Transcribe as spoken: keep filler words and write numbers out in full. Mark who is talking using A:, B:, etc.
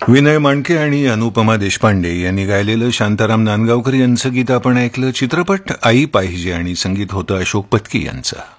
A: विनय मांडके आणि अनुपमा देशपांडे यांनी गायलेलं शांताराम नांदगावकर यांचं गीत आपण ऐकलं. चित्रपट आई पाहिजे आणि संगीत होतं अशोक पत्की यांचं.